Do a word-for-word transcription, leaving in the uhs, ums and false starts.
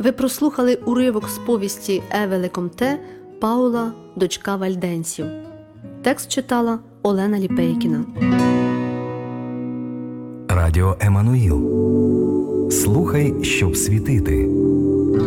Ви прослухали уривок з повісті Еве Лекомте «Паула, дочка вальденців». Текст читала Олена Ліпейкіна. Радіо Еммануїл. Слухай, щоб світити.